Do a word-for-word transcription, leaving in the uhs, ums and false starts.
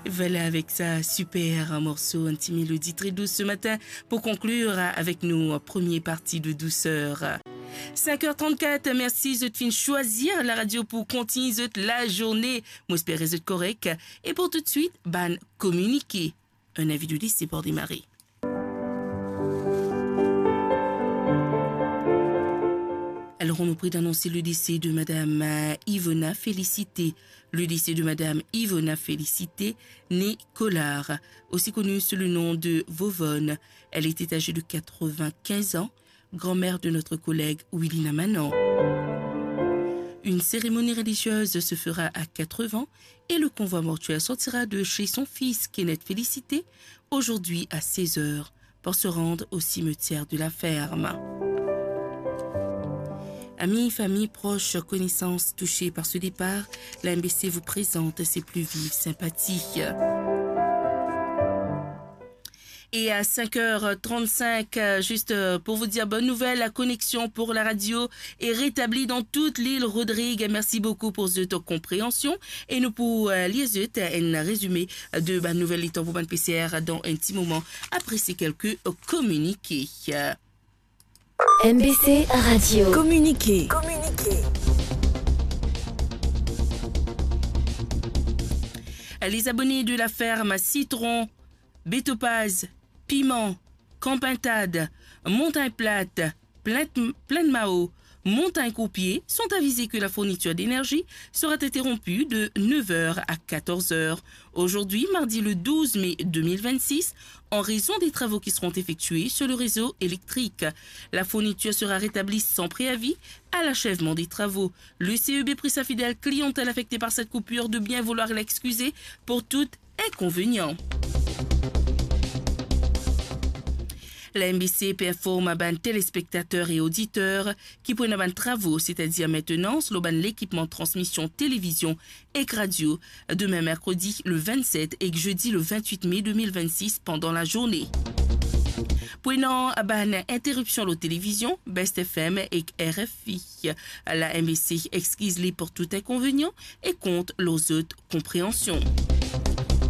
Voilà, avec ça, super un morceau, un petit mélodie très douce ce matin pour conclure avec nos premières parties de douceur. cinq heures trente-quatre, merci de fin choisir la radio pour continuer la journée. J'espère que vous êtes correct. Et pour tout de suite, ban communiquer. Un avis de lycée pour démarrer. Alors, on nous prie d'annoncer le décès de Madame Yvonna Félicité. Le décès de Madame Yvonna Félicité, née Collard, aussi connue sous le nom de Vovonne. Elle était âgée de quatre-vingt-quinze ans, grand-mère de notre collègue Willina Manon. Une cérémonie religieuse se fera à quatre-vingts et le convoi mortuaire sortira de chez son fils Kenneth Félicité aujourd'hui à seize heures pour se rendre au cimetière de la ferme. Amis, familles, proches, connaissances touchés par ce départ, la M B C vous présente ses plus vives sympathies. Et à cinq heures trente-cinq, juste pour vous dire bonne nouvelle, la connexion pour la radio est rétablie dans toute l'île Rodrigue. Merci beaucoup pour cette compréhension. Et nous pour liaison un résumé de la nouvelle étant pour P C R dans un petit moment après ces quelques communiqués. M B C Radio. Communiquer. Communiquer. Les abonnés de la ferme Citron, Bétopaz, Piment, Campintade, Montagne Plate, Plaine Mao, Montagne Coupier sont avisés que la fourniture d'énergie sera interrompue de neuf heures à quatorze heures. Aujourd'hui, mardi le douze mai deux mille vingt-six, en raison des travaux qui seront effectués sur le réseau électrique. La fourniture sera rétablie sans préavis à l'achèvement des travaux. Le C E B prie sa fidèle clientèle affectée par cette coupure de bien vouloir l'excuser pour tout inconvénient. La M B C informe à téléspectateurs et auditeurs qui prennent ban travaux, c'est-à-dire maintenance, l'équipement de transmission télévision et radio, demain mercredi le vingt-sept et jeudi le vingt-huit mai deux mille vingt-six pendant la journée. Prenant ban interruption de la télévision, Best F M et R F I. La M B C excuse-les pour tout inconvénient et compte les autres compréhensions.